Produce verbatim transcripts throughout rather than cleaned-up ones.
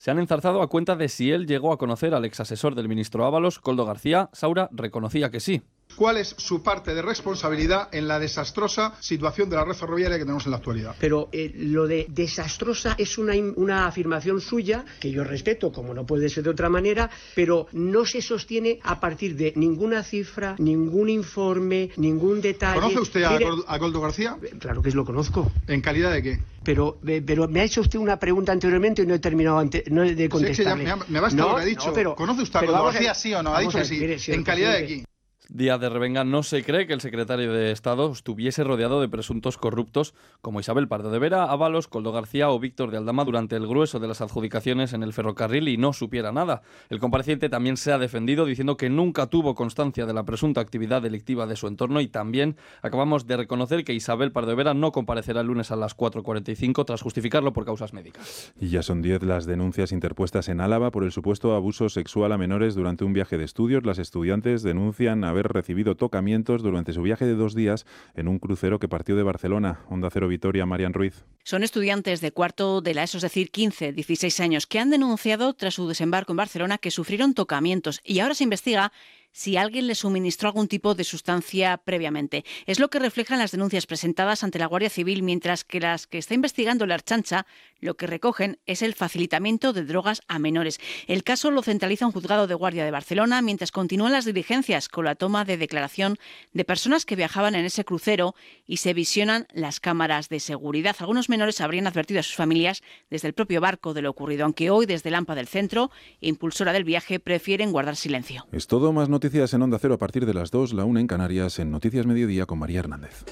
Se han enzarzado a cuenta de si él llegó a conocer al exasesor del ministro Ábalos, Koldo García. Saura reconocía que sí. ¿Cuál es su parte de responsabilidad en la desastrosa situación de la red ferroviaria que tenemos en la actualidad? Pero eh, lo de desastrosa es una, una afirmación suya que yo respeto, como no puede ser de otra manera, pero no se sostiene a partir de ninguna cifra, ningún informe, ningún detalle. ¿Conoce usted a, Mire, Col- a Koldo García? Claro que lo conozco. ¿En calidad de qué? Pero, eh, pero me ha hecho usted una pregunta anteriormente y no he terminado ante, no he de contestarle. Sí, es que ya me, me basta no, lo que ha dicho. No, pero, ¿Conoce usted a pero Koldo vamos García, a, sí o no? Ha dicho a que sí. Mire, ¿En calidad de qué? Día de revenga, no se cree que el secretario de Estado estuviese rodeado de presuntos corruptos como Isabel Pardo de Vera, Ábalos, Koldo García o Víctor de Aldama durante el grueso de las adjudicaciones en el ferrocarril y no supiera nada. El compareciente también se ha defendido diciendo que nunca tuvo constancia de la presunta actividad delictiva de su entorno y también acabamos de reconocer que Isabel Pardo de Vera no comparecerá el lunes a las cuatro cuarenta y cinco tras justificarlo por causas médicas. Y ya son diez las denuncias interpuestas en Álava por el supuesto abuso sexual a menores durante un viaje de estudios. Las estudiantes denuncian haber recibido tocamientos durante su viaje de dos días en un crucero que partió de Barcelona. Onda Cero Vitoria, Marian Ruiz. Son estudiantes de cuarto de la ESO, es decir, quince, dieciséis años, que han denunciado tras su desembarco en Barcelona que sufrieron tocamientos y ahora se investiga si alguien les suministró algún tipo de sustancia previamente. Es lo que reflejan las denuncias presentadas ante la Guardia Civil, mientras que las que está investigando la Ertzaintza lo que recogen es el facilitamiento de drogas a menores. El caso lo centraliza un juzgado de guardia de Barcelona, mientras continúan las diligencias con la toma de declaración de personas que viajaban en ese crucero y se visionan las cámaras de seguridad. Algunos menores habrían advertido a sus familias desde el propio barco de lo ocurrido, aunque hoy desde Lampa del Centro, impulsora del viaje, prefieren guardar silencio. Es todo, más noticias en Onda Cero a partir de las dos, la una en Canarias, en Noticias Mediodía con María Hernández.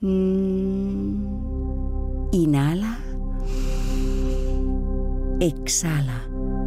Mm, inhala. Exhala.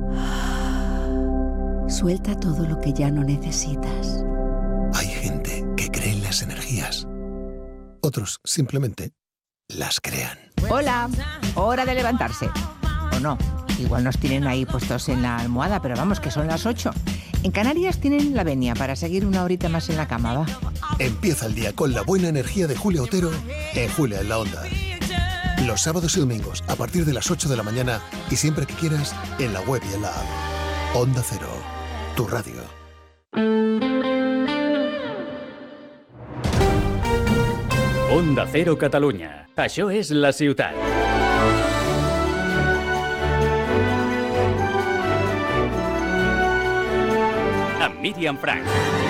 Suelta todo lo que ya no necesitas. Hay gente que cree en las energías. Otros simplemente las crean. Hola, hora de levantarse. ¿O no? Igual nos tienen ahí puestos en la almohada, pero vamos, que son las ocho. En Canarias tienen la venia para seguir una horita más en la cama, va. Empieza el día con la buena energía de Julia Otero en Julia en la Onda. Los sábados y domingos a partir de las ocho de la mañana y siempre que quieras en la web y en la app. Onda Cero, tu radio. Onda Cero Catalunya. Això és la ciutat. Amb Míriam Frank.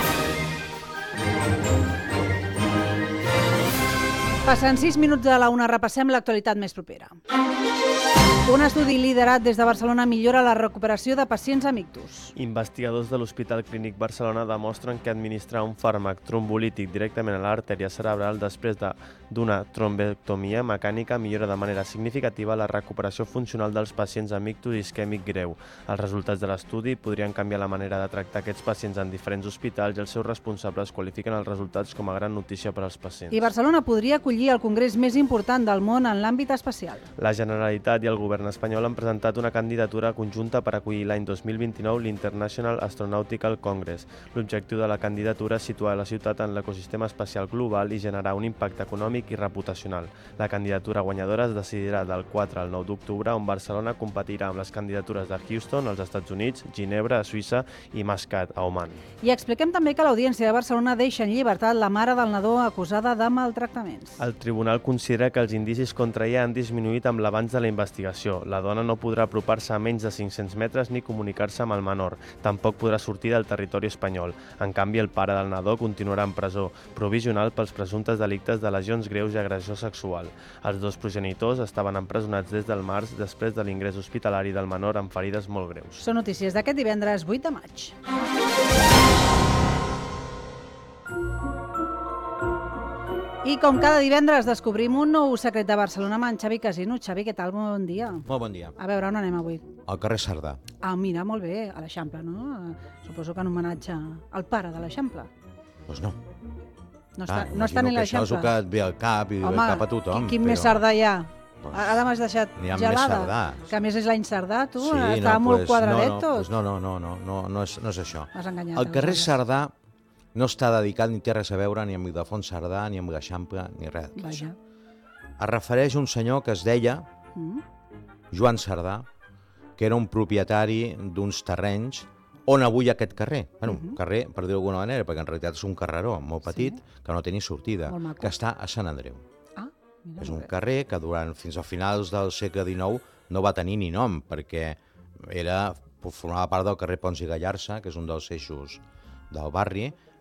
Passen sis minuts de la una, repassem l'actualitat més propera. Un estudi liderat des de Barcelona millora la recuperació de pacients amb ictus. Investigadors de l'Hospital Clínic Barcelona demostren que administrar un fàrmac trombolític directament a l'artèria cerebral després de, d'una trombectomia mecànica millora de manera significativa la recuperació funcional dels pacients amb ictus isquèmic greu. Els resultats de l'estudi podrien canviar la manera de tractar aquests pacients en diferents hospitals i els seus responsables qualifiquen els resultats com a gran notícia per als pacients. I Barcelona podria acollir el congrés més important del món en l'àmbit espacial. La Generalitat i el govern espanyol han presentat una candidatura conjunta per acollir l'any dos mil vint-i-nou l'International Astronautical Congress. L'objectiu de la candidatura és situar la ciutat en l'ecosistema espacial global i generar un impacte econòmic i reputacional. La candidatura guanyadora es decidirà del quatre al nou d'octubre, on Barcelona competirà amb les candidatures de Houston, als Estats Units, Ginebra, a Suïssa i Mascat, a Oman. I expliquem també que l'Audiència de Barcelona deixa en llibertat la mare del nadó acusada de maltractaments. El tribunal considera que els indicis contra ella han disminuït amb l'avanç de la investigació. La dona no podrà apropar-se a menys de cinc-cents metres ni comunicar-se amb el menor. Tampoc podrà sortir del territori espanyol. En canvi, el pare del nadó continuarà en presó provisional pels presumptes delictes de lesions greus i agressió sexual. Els dos progenitors estaven empresonats des del març després de l'ingrés hospitalari del menor amb ferides molt greus. Són notícies d'aquest divendres vuit de maig. I com cada divendres descobrim un nou secret de Barcelona amb en Xavi Casino. Xavi, què tal? Bon dia. Molt bon dia. A veure, on anem avui? Al carrer Cerdà. Ah, mira, molt bé, a l'Eixample, no? Suposo que en homenatge al pare de l'Eixample. Doncs no. No ah, està, no està ni l'Eixample. Això és el que et ve al cap i Home, ve cap a tothom. Quin però... més Cerdà hi ha? Pues, Ara m'has deixat n'hi ha gelada. Més Cerdà. Que a més és l'any Cerdà, tu? Sí, Estava no, molt pues, quadradet no, no, tot. Pues no, no, no, no, no, no, és, no és això. M'has enganyat. El carrer Cerdà no està dedicat ni té res a veure ni amb Ildefons Cerdà, ni amb l'Eixample, ni res. Vaja. Es refereix a un senyor que es deia mm. Joan Cerdà, que era un propietari d'uns terrenys on avui hi ha aquest carrer. Bueno, Mhm. carrer, per dir-ho d'alguna manera, perquè en realitat és un carreró molt petit, que no té ni sortida, Molt maco. que està a Sant Andreu. Ah, mira, És molt un bé. carrer que durant fins a finals del segle dinou no va tenir ni nom, perquè era, formava part del carrer Pons i Gallarça, que és un dels eixos del barri,